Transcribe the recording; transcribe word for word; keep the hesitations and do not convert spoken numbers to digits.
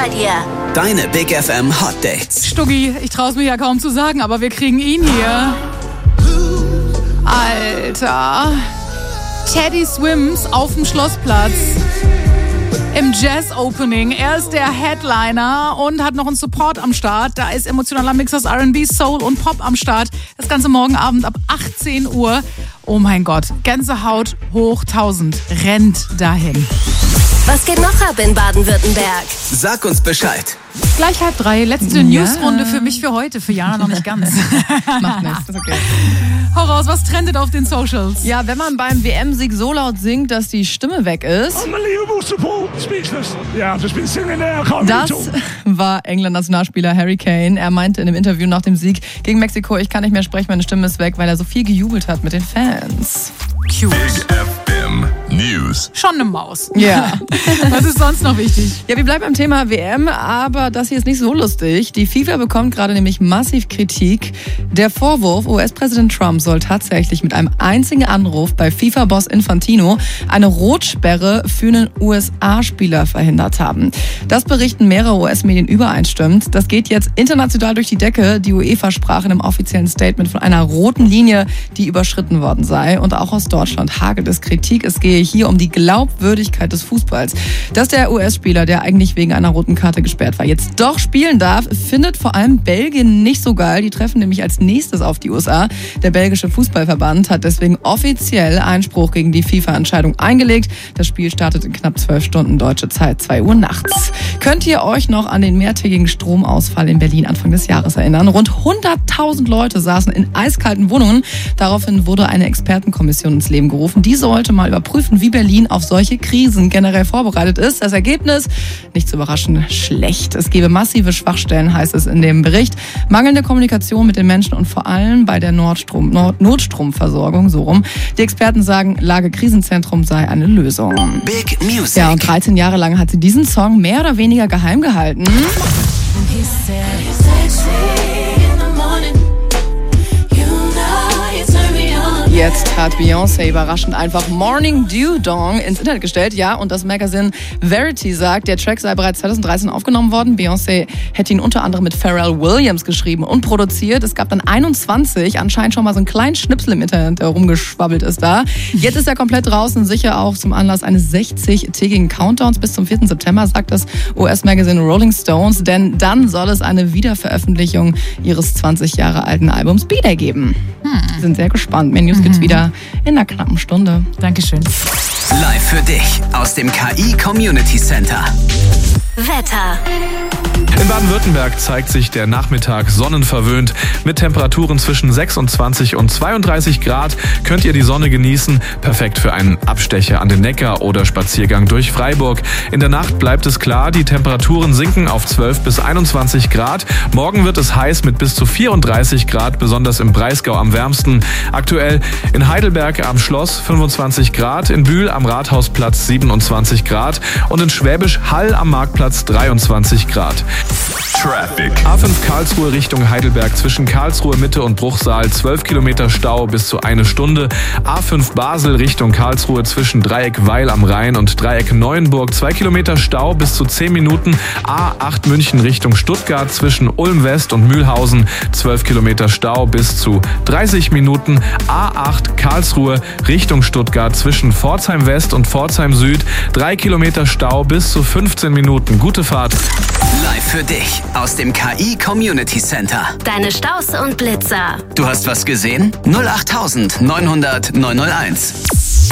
bei dir. Deine Big F M Hot Dates. Stuggi, ich traue es mir ja kaum zu sagen, aber wir kriegen ihn hier. Alter. Teddy Swims auf dem Schlossplatz. Im Jazz-Opening. Er ist der Headliner und hat noch einen Support am Start. Da ist emotionaler Mix aus R and B, Soul und Pop am Start. Das Ganze morgen Abend ab achtzehn Uhr. Oh mein Gott, Gänsehaut hoch tausend. Rennt dahin. Was geht noch ab in Baden-Württemberg? Sag uns Bescheid. Gleich halb drei, letzte Ja. Newsrunde für mich für heute. Für Jana noch nicht ganz. Macht nichts, ist okay. Hau raus, was trendet auf den Socials? Ja, wenn man beim W M-Sieg so laut singt, dass die Stimme weg ist. Unbelievable support, speechless. Yeah, I've just been singing there. I can't Das really talk. war England-Nationalspieler Harry Kane. Er meinte in einem Interview nach dem Sieg gegen Mexiko, ich kann nicht mehr sprechen, meine Stimme ist weg, weil er so viel gejubelt hat mit den Fans. Cute. Big F M News. Schon eine Maus. Ja. Was ist sonst noch wichtig? Ja, wir bleiben beim Thema W M, aber das hier ist nicht so lustig. Die FIFA bekommt gerade nämlich massiv Kritik. Der Vorwurf, U S-Präsident Trump soll tatsächlich mit einem einzigen Anruf bei FIFA-Boss Infantino eine Rotsperre für einen U S A-Spieler verhindert haben. Das berichten mehrere U S-Medien übereinstimmend. Das geht jetzt international durch die Decke. Die UEFA sprach in einem offiziellen Statement von einer roten Linie, die überschritten worden sei. Und auch aus Deutschland hagelt es Kritik. Es gehe hier um die Glaubwürdigkeit des Fußballs. Dass der U S-Spieler, der eigentlich wegen einer roten Karte gesperrt war, jetzt doch spielen darf, findet vor allem Belgien nicht so geil. Die treffen nämlich als nächstes auf die U S A. Der belgische Fußballverband hat deswegen offiziell Einspruch gegen die FIFA-Entscheidung eingelegt. Das Spiel startet in knapp zwölf Stunden deutsche Zeit, zwei Uhr nachts. Könnt ihr euch noch an den mehrtägigen Stromausfall in Berlin Anfang des Jahres erinnern? Rund hunderttausend Leute saßen in eiskalten Wohnungen. Daraufhin wurde eine Expertenkommission ins Leben gerufen. Die sollte mal überprüfen, wie Berlin auf solche Krisen generell vorbereitet ist. Das Ergebnis, nicht zu überraschen, schlecht. Es gebe massive Schwachstellen, heißt es in dem Bericht. Mangelnde Kommunikation mit den Menschen und vor allem bei der Nordstrom, Nord- Notstromversorgung, so rum. Die Experten sagen, Lage Krisenzentrum sei eine Lösung. Big Music. Ja, und dreizehn Jahre lang hat sie diesen Song mehr oder weniger geheim gehalten. Jetzt hat Beyoncé überraschend einfach Morning Dew Dong ins Internet gestellt. Ja, und das Magazin Verity sagt, der Track sei bereits zwanzig dreizehn aufgenommen worden. Beyoncé hätte ihn unter anderem mit Pharrell Williams geschrieben und produziert. Es gab dann einundzwanzig, anscheinend schon mal so einen kleinen Schnipsel im Internet, der rumgeschwabbelt ist da. Jetzt ist er komplett draußen, sicher auch zum Anlass eines sechzig-tägigen Countdowns bis zum vierten September, sagt das U S-Magazin Rolling Stones. Denn dann soll es eine Wiederveröffentlichung ihres zwanzig Jahre alten Albums B-Day geben. Hm. Wir sind sehr gespannt. Mehr News gibt's wieder in einer knappen Stunde. Dankeschön. Live für dich aus dem K I Community Center. Wetter. In Baden-Württemberg zeigt sich der Nachmittag sonnenverwöhnt. Mit Temperaturen zwischen sechsundzwanzig und zweiunddreißig Grad könnt ihr die Sonne genießen. Perfekt für einen Abstecher an den Neckar oder Spaziergang durch Freiburg. In der Nacht bleibt es klar, die Temperaturen sinken auf zwölf bis einundzwanzig Grad. Morgen wird es heiß mit bis zu vierunddreißig Grad, besonders im Breisgau am wärmsten. Aktuell in Heidelberg am Schloss fünfundzwanzig Grad, in Bühl am Rathausplatz siebenundzwanzig Grad und in Schwäbisch Hall am Marktplatz dreiundzwanzig Grad. Traffic. A fünf Karlsruhe Richtung Heidelberg zwischen Karlsruhe Mitte und Bruchsal zwölf Kilometer Stau bis zu eine Stunde. A fünf Basel Richtung Karlsruhe zwischen Dreieck Weil am Rhein und Dreieck Neuenburg zwei Kilometer Stau bis zu zehn Minuten. A acht München Richtung Stuttgart zwischen Ulm West und Mühlhausen zwölf Kilometer Stau bis zu dreißig Minuten. A acht Karlsruhe Richtung Stuttgart zwischen Pforzheim West und Pforzheim Süd drei Kilometer Stau bis zu fünfzehn Minuten. Gute Fahrt. Live für dich aus dem K I Community Center. Deine Staus und Blitzer. Du hast was gesehen? null acht neunhundert neunhunderteins.